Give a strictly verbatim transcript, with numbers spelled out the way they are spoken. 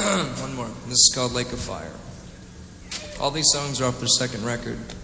One more. This is called Lake of Fire. All these songs are off their second record.